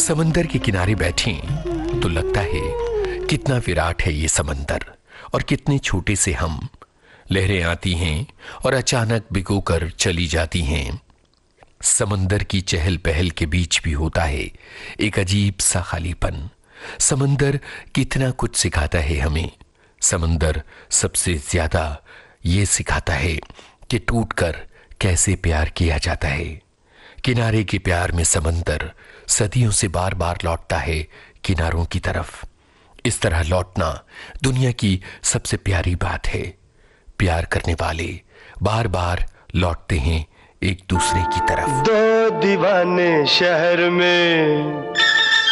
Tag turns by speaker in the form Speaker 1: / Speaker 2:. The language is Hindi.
Speaker 1: समंदर के किनारे बैठी तो लगता है कितना विराट है ये समंदर और कितने छोटे से हम। लहरें आती हैं और अचानक भिगोकर चली जाती हैं। समंदर की चहल पहल के बीच भी होता है एक अजीब सा खालीपन। समंदर कितना कुछ सिखाता है हमें। समंदर सबसे ज्यादा ये सिखाता है कि टूटकर कैसे प्यार किया जाता है। किनारे के प्यार में समंदर सदियों से बार बार लौटता है किनारों की तरफ। इस तरह लौटना दुनिया की सबसे प्यारी बात है। प्यार करने वाले बार बार लौटते हैं एक दूसरे की तरफ।
Speaker 2: दो दीवाने शहर में